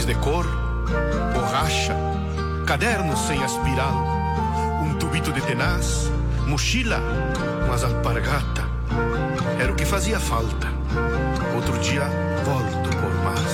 de cor, borracha, cadernos sem aspiral, um tubito de tenaz, mochila, umas alpargata. Era o que fazia falta. Outro dia volto por mais.